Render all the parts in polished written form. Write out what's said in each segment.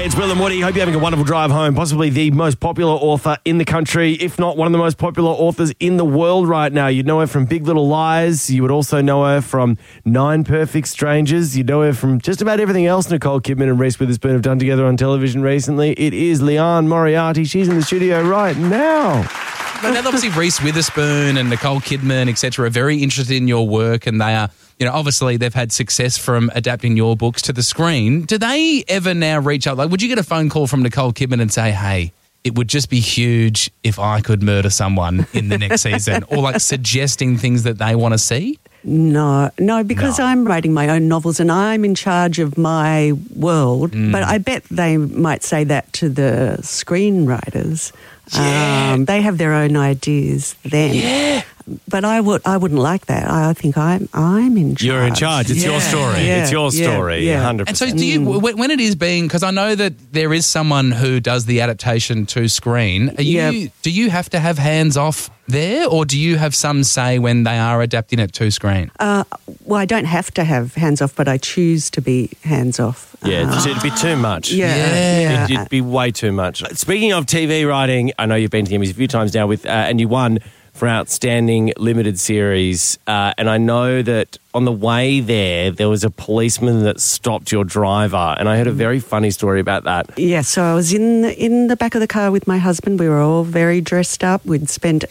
Hey, it's Will and Woody. Hope you're having a wonderful drive home. Possibly the most popular author in the country, if not one of the most popular authors in the world right now. You'd know her from Big Little Lies. You would also know her from 9 Perfect Strangers. You'd know her from just about everything else Nicole Kidman and Reese Witherspoon have done together on television recently. It is Liane Moriarty. She's in the studio right now. But obviously Reese Witherspoon and Nicole Kidman, etc., are very interested in your work, and they are, obviously they've had success from adapting your books to the screen. Do they ever now reach out? Like, would you get a phone call from Nicole Kidman and say, hey, it would just be huge if I could murder someone in the next season, or like suggesting things that they want to see? No, because I'm writing my own novels and I'm in charge of my world. But I bet they might say that to the screenwriters. Yeah. They have their own ideas then. Yeah. But I wouldn't like that. I think I'm in charge. You're in charge. It's your story. Yeah. It's your story, Yeah. 100%. And so do you, when it is being, because I know that there is someone who does the adaptation to screen, do you have to have hands off there, or do you have some say when they are adapting it to screen? Well, I don't have to have hands off, but I choose to be hands off. Yeah, it'd be too much. Yeah. It'd be way too much. Speaking of TV writing, I know you've been to the Emmys a few times now, and you won for Outstanding Limited Series. And I know that on the way there was a policeman that stopped your driver, and I heard a very funny story about that. Yeah, so I was in the back of the car with my husband. We were all very dressed up. I'd spent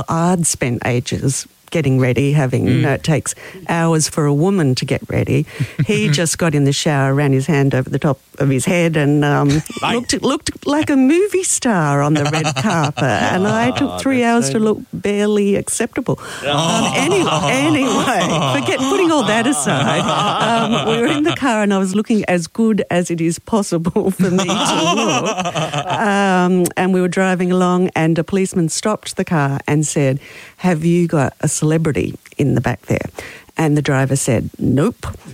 ages getting ready, it takes hours for a woman to get ready. He just got in the shower, ran his hand over the top of his head and looked like a movie star on the red carpet. And I took 3 hours to look barely acceptable. Anyway, putting all that aside, we were in the car and I was looking as good as it is possible for me to look. And we were driving along and a policeman stopped the car and said, "Have you got a celebrity in the back there?" And the driver said, "Nope."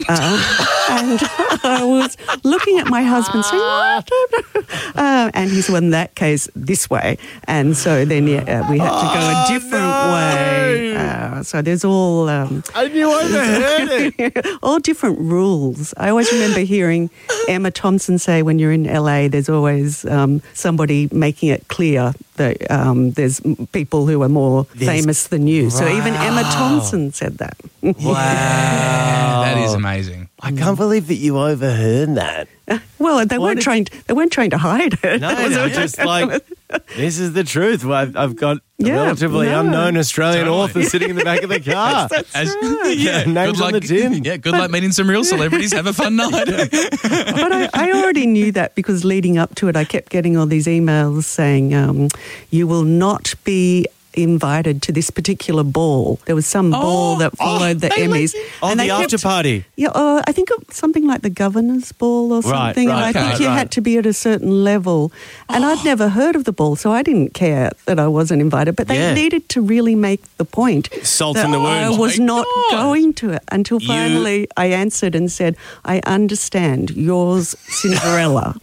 And I was looking at my husband saying, "What?" And he said, "Well, in that case, this way." And so then we had to go a different way. So there's all... And you overheard it. all different rules. I always remember hearing Emma Thompson say when you're in LA, there's always somebody making it clear that there's people who are more famous than you. So even Emma Thompson said that. Wow. That is amazing. I can't believe that you overheard that. Well, they weren't trying to hide it. No, just like, this is the truth. I've got a relatively unknown Australian author sitting in the back of the car. That's right. Names on the tin. Yeah, good luck meeting some real celebrities. Have a fun night. But I already knew that because leading up to it, I kept getting all these emails saying, you will not be invited to this particular ball. There was some ball that followed the Emmys. The after party. Yeah, I think it was something like the governor's ball or something. Right, and I think you had to be at a certain level. And I'd never heard of the ball, so I didn't care that I wasn't invited. But they needed to really make the point. Salt that in the wound. I was not going to it until finally I answered and said, "I understand. Yours, Cinderella."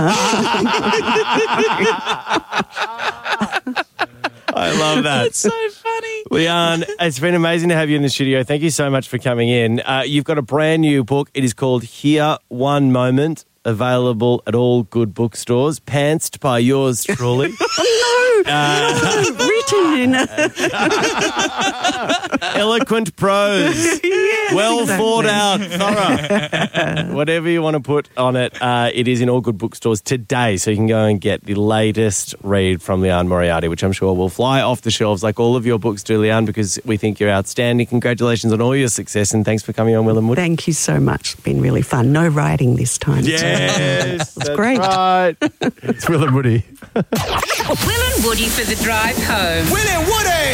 I love that. It's so funny. Liane, it's been amazing to have you in the studio. Thank you so much for coming in. You've got a brand new book. It is called Here One Moment, available at all good bookstores, pantsed by yours truly. Written in. Eloquent prose. Well thought out, thorough. Whatever you want to put on it, it is in all good bookstores today, so you can go and get the latest read from Liane Moriarty, which I'm sure will fly off the shelves like all of your books do, Liane, because we think you're outstanding. Congratulations on all your success, and thanks for coming on Will and Woody. Thank you so much. It's been really fun. No writing this time. Yes, that's great. Right. It's Will and Woody. Will and Woody for the drive home. Will and Woody!